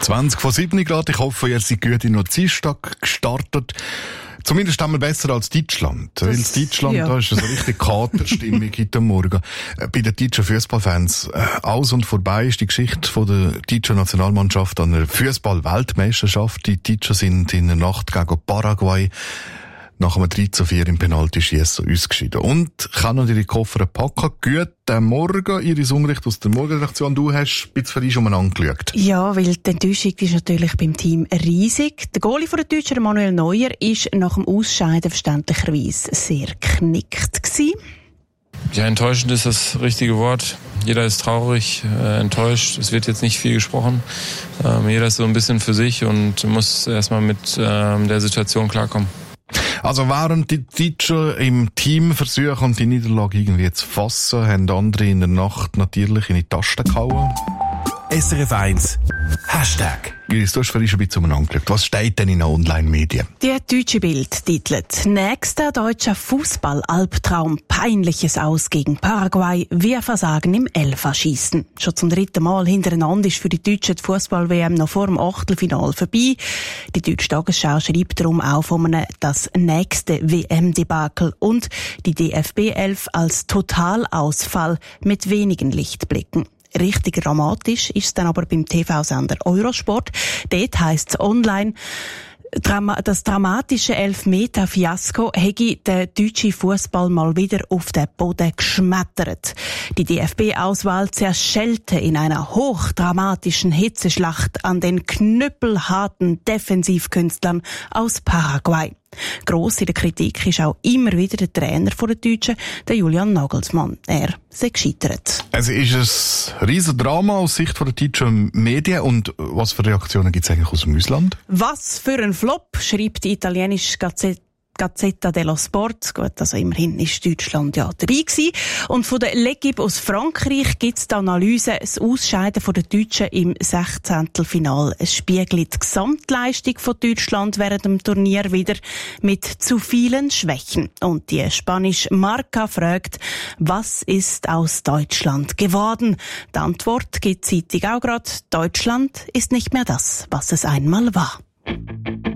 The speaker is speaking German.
20 vor 7 Grad. Ich hoffe, ihr seid gut in den Dienstag gestartet. Zumindest haben wir besser als Deutschland. Weil in Deutschland, da ist so richtig Katerstimmung heute Morgen. Bei den deutschen Fußballfans, aus und vorbei ist die Geschichte von der deutschen Nationalmannschaft an der Fußball-Weltmeisterschaft. Die Deutschen sind in der Nacht gegen Paraguay nach einem 3:4 im Penaltyschiessen ausgeschieden. Und kann noch ihre Koffer packen. Guten Morgen, Iris Unricht aus der Morgenredaktion. Du hast ein bisschen schon angeschaut. Ja, weil die Enttäuschung ist natürlich beim Team riesig. Der Goalie von der Deutschen, Manuel Neuer, ist nach dem Ausscheiden verständlicherweise sehr geknickt gewesen. Ja, enttäuschend ist das richtige Wort. Jeder ist traurig, enttäuscht. Es wird jetzt nicht viel gesprochen. Jeder ist so ein bisschen für sich und muss erstmal mit der Situation klarkommen. Also während die Deutschen im Team versuchen, die Niederlage irgendwie zu fassen, haben andere in der Nacht natürlich in die Tasten gehauen. SRF 1 Hashtag. Iris, du hast vorhin schon ein bisschen angeschaut. Was steht denn in den Online-Medien? Die deutsche Bild titelt: Nächster deutscher Fußball-Albtraum. Peinliches Aus gegen Paraguay. Wir versagen im Elferschießen. Schon zum 3. Mal hintereinander ist für die Deutschen die Fußball-WM noch vor dem Achtelfinale vorbei. Die Deutsche Tagesschau schreibt darum auch von einem das nächste WM-Debakel und die DFB-11 als Totalausfall mit wenigen Lichtblicken. Richtig dramatisch ist es dann aber beim TV-Sender Eurosport. Dort heisst es online, das dramatische Elfmeter-Fiasko hätte der deutsche Fußball mal wieder auf den Boden geschmettert. Die DFB-Auswahl zerschellte in einer hochdramatischen Hitzeschlacht an den knüppelharten Defensivkünstlern aus Paraguay. Gross in der Kritik ist auch immer wieder der Trainer der Deutschen, der Julian Nagelsmann. Er sei gescheitert. Also ist ein riesen Drama aus Sicht der deutschen Medien. Und was für Reaktionen gibt es eigentlich aus dem Ausland? Was für ein Flop, schreibt die italienische Gazzetta dello Sport. Gut, also immerhin ist Deutschland ja dabei gewesen. Und von der L'Equipe aus Frankreich gibt es die Analyse, das Ausscheiden der Deutschen im 16. Final. Es spiegelt die Gesamtleistung von Deutschland während dem Turnier wieder mit zu vielen Schwächen. Und die spanische Marca fragt, was ist aus Deutschland geworden? Die Antwort gibt die Zeitung auch gerade: Deutschland ist nicht mehr das, was es einmal war.